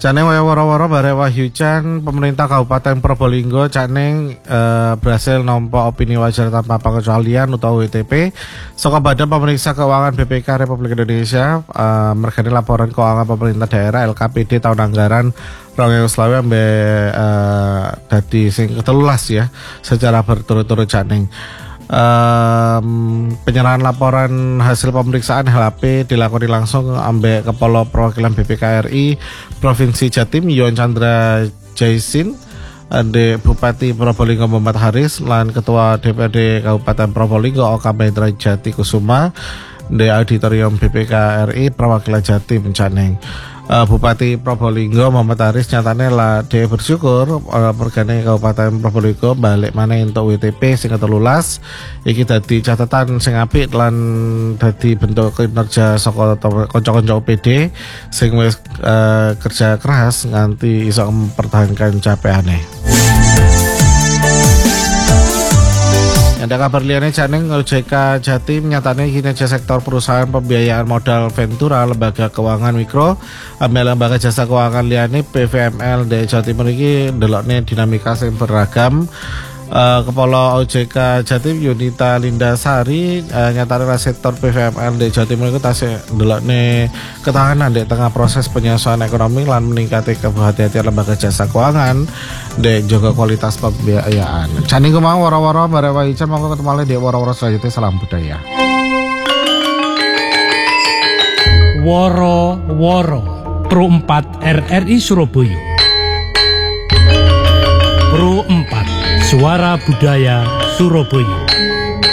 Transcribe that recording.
Caneng waro-waro bare Wahyucan, pemerintah Kabupaten Probolinggo caneng berhasil nampa opini wajar tanpa pengecualian utawa WTP saka Badan Pemeriksa Keuangan BPK Republik Indonesia mergane laporan keuangan pemerintah daerah LKPD tahun anggaran 2020 ambe dadi sing ke-13 ya secara berturut-turut caneng. Penyerahan laporan hasil pemeriksaan LHP dilakoni langsung ambek Kepala Perwakilan BPK RI Provinsi Jatim Yon Chandra Jaisin, Ade Bupati Probolinggo Muhammad Haris lan Ketua DPRD Kabupaten Probolinggo Oka Mahendra Jati Kusuma di Auditorium BPK RI Perwakilan Jatim caneng. Bupati Probolinggo Muhammad Haris nyatane lah dia bersyukur pergane Kabupaten Probolinggo balik maneh untuk WTP sing ke-13 iki dadi catatan sing apik lan dadi bentuk kinerja saka kanca-kanca OPD sing wis kerja keras nganti iso mempertahankan capekane. Ada kabar liane caneng OJK Jatim nyatane kinerja sektor perusahaan pembiayaan modal Ventura lembaga keuangan mikro ambil lembaga jasa keuangan liane PVML di Jawa Timur iki ndelokne dinamika sing beragam. Kepala OJK Jatim Yunita Linda Sari nyatane sektor PVML di Jawa Timur itu tasih ndelokne ketahanan di tengah proses penyesuaian ekonomi lan meningkatkan kehati-hatian lembaga jasa keuangan dan juga kualitas pembiayaan. Cani kumang waro-waro bare Wahyucan monggo ketemu lagi di waro-waro selanjutnya. Salam budaya. Woro-woro Pro 4 RRI Surabaya. Pro 4 Suara Budaya Surabaya.